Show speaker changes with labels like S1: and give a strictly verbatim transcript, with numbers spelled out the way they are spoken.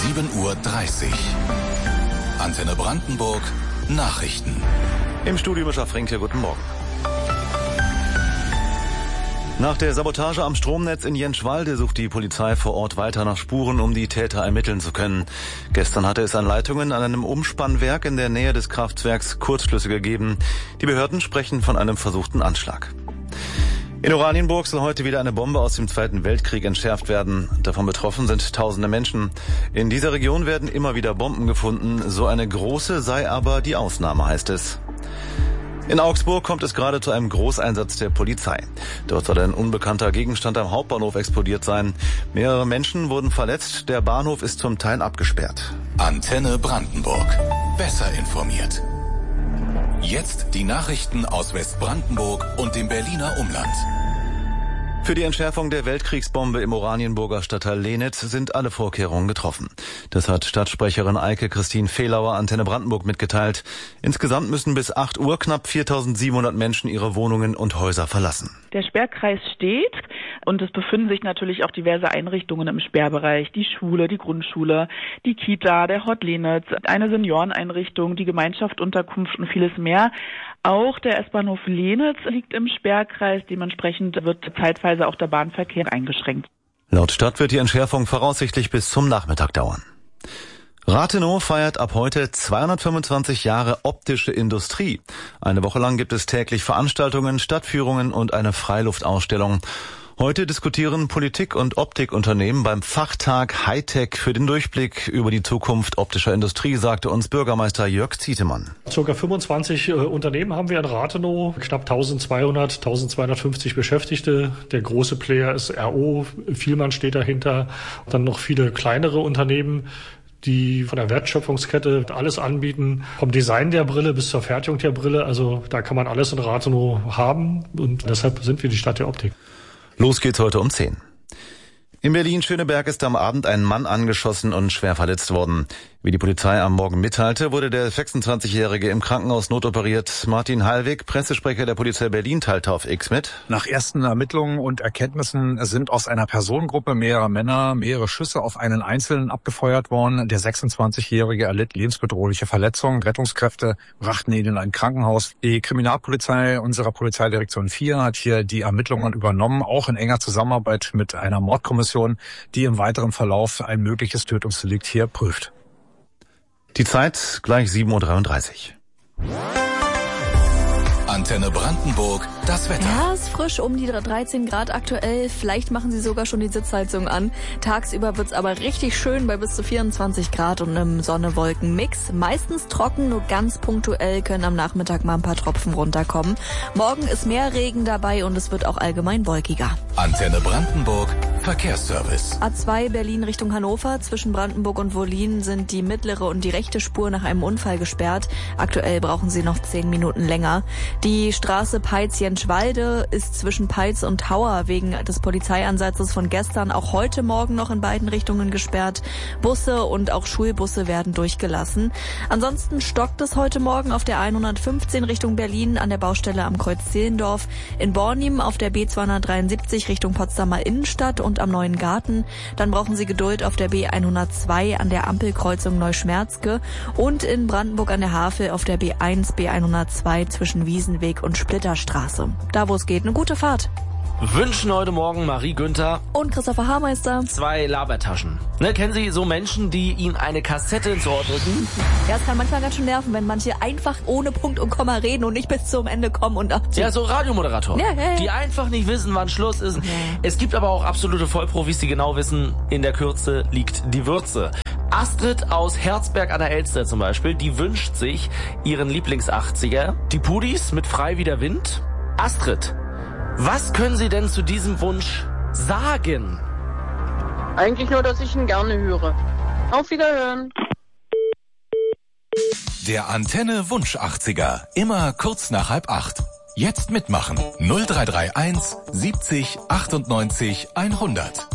S1: sieben Uhr dreißig. Antenne Brandenburg, Nachrichten.
S2: Im Studio Mischa Frinke, guten Morgen. Nach der Sabotage am Stromnetz in Jenschwalde sucht die Polizei vor Ort weiter nach Spuren, um die Täter ermitteln zu können. Gestern hatte es an Leitungen an einem Umspannwerk in der Nähe des Kraftwerks Kurzschlüsse gegeben. Die Behörden sprechen von einem versuchten Anschlag. In Oranienburg soll heute wieder eine Bombe aus dem Zweiten Weltkrieg entschärft werden. Davon betroffen sind tausende Menschen. In dieser Region werden immer wieder Bomben gefunden. So eine große sei aber die Ausnahme, heißt es. In Augsburg kommt es gerade zu einem Großeinsatz der Polizei. Dort soll ein unbekannter Gegenstand am Hauptbahnhof explodiert sein. Mehrere Menschen wurden verletzt. Der Bahnhof ist zum Teil abgesperrt.
S1: Antenne Brandenburg. Besser informiert. Jetzt die Nachrichten aus Westbrandenburg und dem Berliner Umland.
S2: Für die Entschärfung der Weltkriegsbombe im Oranienburger Stadtteil Lehnitz sind alle Vorkehrungen getroffen. Das hat Stadtsprecherin Eike Christine Fehlauer Antenne Brandenburg mitgeteilt. Insgesamt müssen bis acht Uhr knapp viertausendsiebenhundert Menschen ihre Wohnungen und Häuser verlassen.
S3: Der Sperrkreis steht und es befinden sich natürlich auch diverse Einrichtungen im Sperrbereich. Die Schule, die Grundschule, die Kita, der Hort Lehnitz, eine Senioreneinrichtung, die Gemeinschaft, Unterkunft und vieles mehr. Auch der S-Bahnhof Lehnitz liegt im Sperrkreis. Dementsprechend wird zeitweise auch der Bahnverkehr eingeschränkt.
S2: Laut Stadt wird die Entschärfung voraussichtlich bis zum Nachmittag dauern. Rathenow feiert ab heute zweihundertfünfundzwanzig Jahre optische Industrie. Eine Woche lang gibt es täglich Veranstaltungen, Stadtführungen und eine Freiluftausstellung. Heute diskutieren Politik- und Optikunternehmen beim Fachtag Hightech für den Durchblick über die Zukunft optischer Industrie, sagte uns Bürgermeister Jörg Zietemann.
S4: Circa fünfundzwanzig äh, Unternehmen haben wir in Rathenow, knapp eintausendzweihundert, eintausendzweihundertfünfzig Beschäftigte. Der große Player ist R O, Vielmann steht dahinter. Dann noch viele kleinere Unternehmen, die von der Wertschöpfungskette alles anbieten, vom Design der Brille bis zur Fertigung der Brille. Also da kann man alles in Rathenow haben und deshalb sind wir die Stadt der Optik.
S2: Los geht's heute um zehn. In Berlin-Schöneberg ist am Abend ein Mann angeschossen und schwer verletzt worden. Wie die Polizei am Morgen mitteilte, wurde der sechsundzwanzigjährige im Krankenhaus notoperiert. Martin Hallwig, Pressesprecher der Polizei Berlin, teilte auf X mit.
S5: Nach ersten Ermittlungen und Erkenntnissen sind aus einer Personengruppe mehrerer Männer mehrere Schüsse auf einen Einzelnen abgefeuert worden. Der sechsundzwanzigjährige erlitt lebensbedrohliche Verletzungen. Rettungskräfte brachten ihn in ein Krankenhaus. Die Kriminalpolizei unserer Polizeidirektion vier hat hier die Ermittlungen übernommen, auch in enger Zusammenarbeit mit einer Mordkommission, die im weiteren Verlauf ein mögliches Tötungsdelikt hier prüft.
S2: Die Zeit gleich sieben Uhr dreiunddreißig.
S1: Antenne Brandenburg, das Wetter.
S6: Ja, ist frisch, um die dreizehn Grad aktuell. Vielleicht machen Sie sogar schon die Sitzheizung an. Tagsüber wird's aber richtig schön bei bis zu vierundzwanzig Grad und einem Sonne-Wolken-Mix. Meistens trocken, nur ganz punktuell können am Nachmittag mal ein paar Tropfen runterkommen. Morgen ist mehr Regen dabei und es wird auch allgemein wolkiger.
S1: Antenne Brandenburg, Verkehrsservice.
S6: A zwei Berlin Richtung Hannover. Zwischen Brandenburg und Wollin sind die mittlere und die rechte Spur nach einem Unfall gesperrt. Aktuell brauchen Sie noch zehn Minuten länger. Die Straße Peitz-Jenschwalde ist zwischen Peitz und Tauer wegen des Polizeieinsatzes von gestern auch heute Morgen noch in beiden Richtungen gesperrt. Busse und auch Schulbusse werden durchgelassen. Ansonsten stockt es heute Morgen auf der hundertfünfzehn Richtung Berlin an der Baustelle am Kreuz Zehlendorf, in Bornim auf der B zweihundertdreiundsiebzig Richtung Potsdamer Innenstadt und am Neuen Garten. Dann brauchen Sie Geduld auf der B hundertzwei an der Ampelkreuzung Neuschmerzke und in Brandenburg an der Havel auf der B eins, B hundertzwei zwischen Wiesen Weg und Splitterstraße. Da, wo es geht, eine gute Fahrt.
S7: Wünschen heute Morgen Marie Günther
S6: und Christopher Haarmeister
S7: zwei Labertaschen. Ne, kennen Sie so Menschen, die Ihnen eine Kassette ins Ohr drücken?
S6: Ja, es kann manchmal ganz schön nerven, wenn manche einfach ohne Punkt und Komma reden und nicht bis zum Ende kommen. und
S7: Ja, so Radiomoderatoren,
S6: ja, ja, ja.
S7: die einfach nicht wissen, wann Schluss ist. Ja. Es gibt aber auch absolute Vollprofis, die genau wissen, in der Kürze liegt die Würze. Astrid aus Herzberg an der Elster zum Beispiel, die wünscht sich ihren Lieblings-achtziger. Die Pudis mit Frei wie der Wind. Astrid, was können Sie denn zu diesem Wunsch sagen?
S8: Eigentlich nur, dass ich ihn gerne höre. Auf Wiederhören.
S1: Der Antenne Wunsch achtziger, immer kurz nach halb acht. Jetzt mitmachen. null drei drei eins siebzig achtundneunzig hundert.